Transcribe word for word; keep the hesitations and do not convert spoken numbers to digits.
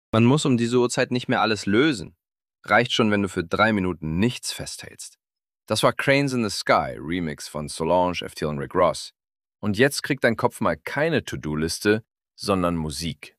Man muss um diese Uhrzeit nicht mehr alles lösen. Reicht schon, wenn du für drei Minuten nichts festhältst. Das war Cranes in the Sky, Remix von Solange, F T L und Rick Ross. Und jetzt kriegt dein Kopf mal keine To-Do-Liste, sondern Musik.